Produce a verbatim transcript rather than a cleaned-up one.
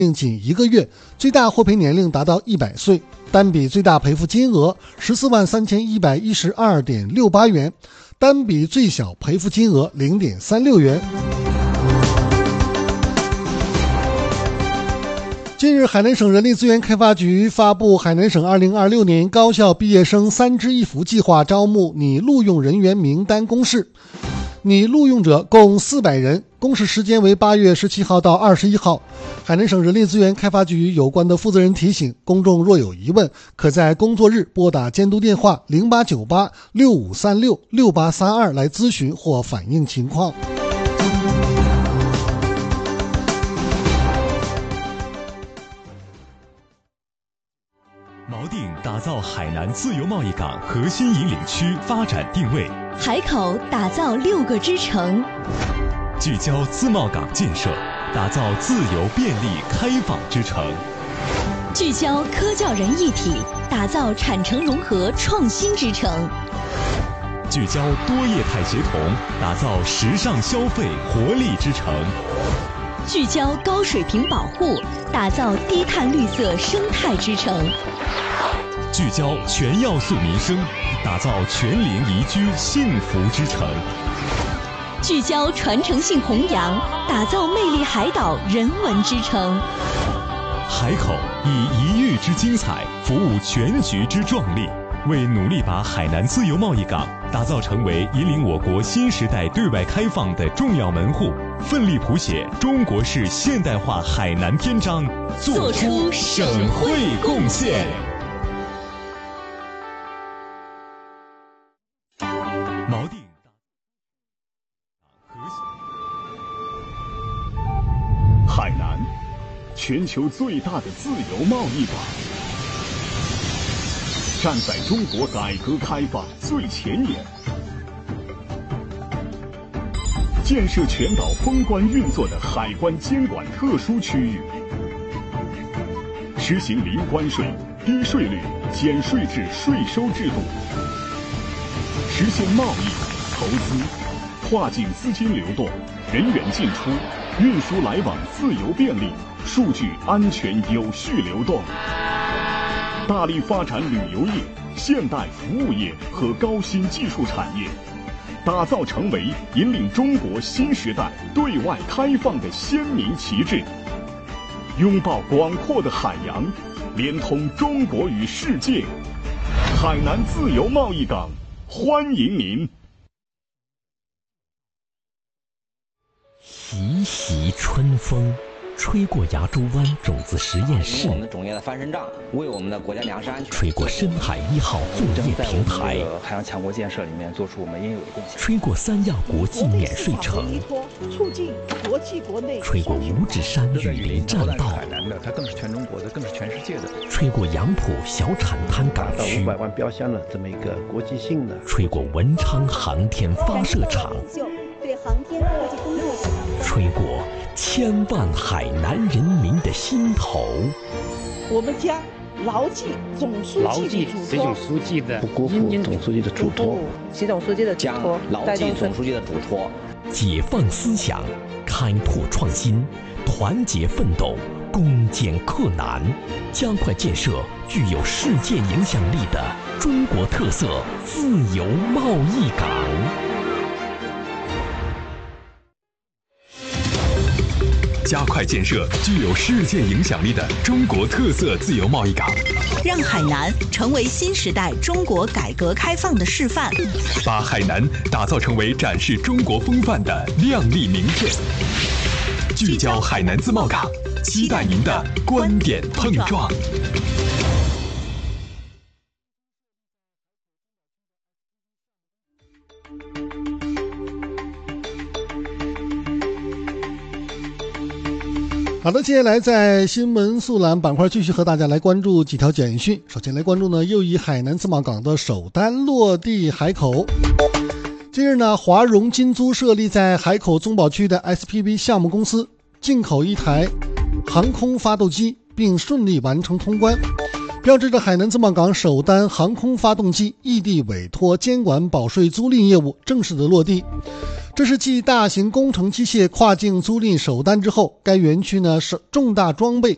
令仅一个月，最大获赔年龄达到一百岁，单笔最大赔付金额十四万三千一百一十二点六八元，单笔最小赔付金额零点三六元。近日，海南省人力资源开发局发布海南省二零二六年高校毕业生三支一扶计划招募拟录用人员名单公示，拟录用者共四百人，公示时间为八月十七号到二十一号。海南省人力资源开发局有关的负责人提醒，公众若有疑问，可在工作日拨打监督电话零八九八六五三六六八三二来咨询或反映情况。 锚定打造海南自由贸易港核心引领区发展定位， 海口打造六个支城， 聚焦自贸港建设，打造自由便利开放之城， 聚焦科教人一体，打造产城融合创新之城， 聚焦多业态协同，打造时尚消费活力之城， 聚焦高水平保护，打造低碳绿色生态之城， 聚焦全要素民生，打造全龄宜居幸福之城， 聚焦传承性弘扬，打造魅力海岛人文之城。 海口以一域之精彩服务全局之壮丽，为努力把海南自由贸易港打造成为引领我国新时代对外开放的重要门户，奋力谱写中国式现代化海南篇章，做出省会贡献。锚定海南，全球最大的自由贸易港，站在中国改革开放最前沿，建设全岛封关运作的海关监管特殊区域，实行零关税、低税率、减税制税收制度，实现贸易、投资、跨境资金流动、人员进出、运输来往自由便利、数据安全有序流动，大力发展旅游业、现代服务业和高新技术产业，打造成为引领中国新时代对外开放的鲜明旗帜，拥抱广阔的海洋，连通中国与世界。海南自由贸易港，欢迎您！ 习习春风，吹过崖州湾种子实验室， 我们的种业的翻身仗，为我们的国家粮食安全； 吹过深海一号作业平台， 在海洋强国建设里面做出我们应有的贡献； 吹过三亚国际免税城， 促进国际国内； 吹过五指山雨林栈道， 海南的它更是全中国的，更是全世界的； 吹过杨浦小产滩港区， 五百万标箱的这么一个国际性的； 吹过文昌航天发射场， 对航天科技工作者， 吹过千万海南人民的心头。 我们将牢记总书记的习总书记的不辜负总书记的嘱托， 习总书记的嘱托， 牢记总书记的嘱托， 解放思想，开拓创新，团结奋斗，攻坚克难，加快建设具有世界影响力的中国特色自由贸易港。 加快建设具有世界影响力的中国特色自由贸易港， 让海南成为新时代中国改革开放的示范， 把海南打造成为展示中国风范的亮丽名片。聚焦海南自贸港，期待您的观点碰撞。 好的，接下来在新闻速览板块继续和大家来关注几条简讯。首先来关注呢，又一海南自贸港的首单落地海口。近日呢，华融金租设立在海口宗保区的 S P V 项目公司，进口一台航空发动机，并顺利完成通关，标志着海南自贸港首单航空发动机异地委托监管保税租赁业务正式的落地。这是继大型工程机械跨境租赁首单之后，该园区呢是重大装备